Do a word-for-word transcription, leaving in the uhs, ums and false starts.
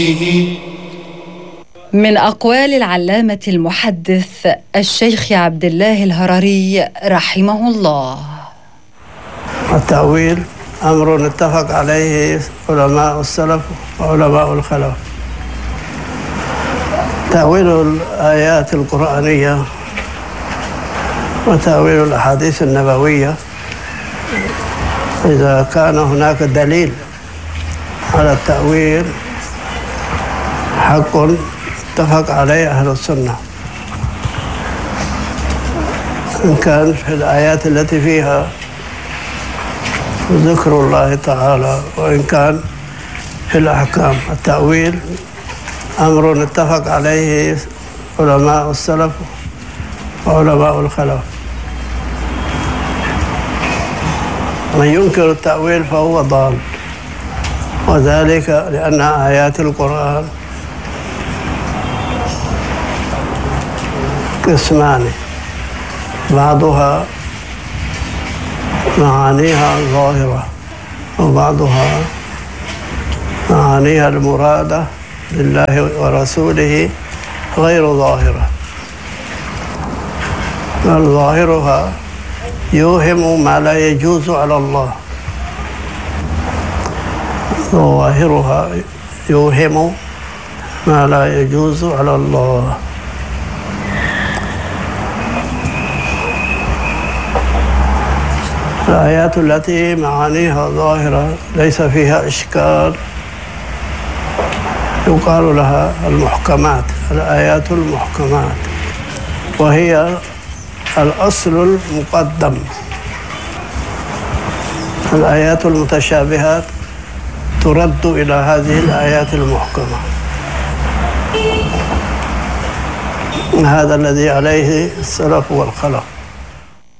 من أقوال العلامة المحدث الشيخ عبد الله الهرري رحمه الله: التأويل أمر اتفق عليه علماء السلف وعلماء الخلف. تأويل الآيات القرآنية وتأويل الأحاديث النبوية إذا كان هناك دليل على التأويل حق اتفق عليه أهل السنة، إن كان في الآيات التي فيها ذكر الله تعالى وإن كان في الأحكام. التأويل أمر اتفق عليه علماء السلف وعلماء الخلف. من ينكر التأويل فهو ضال، وذلك لأن آيات القرآن قسمان، بعضها معانيها ظاهرة وبعضها معانيها المرادة لله ورسوله غير ظاهرة، بل ظاهرها يوهم ما لا يجوز على الله، ظواهرها يوهم ما لا يجوز على الله. الآيات التي معانيها ظاهرة ليس فيها إشكال يقال لها المحكمات، الآيات المحكمات، وهي الأصل المقدم. الآيات المتشابهات ترد إلى هذه الآيات المحكمة. هذا الذي عليه السلف والخلف.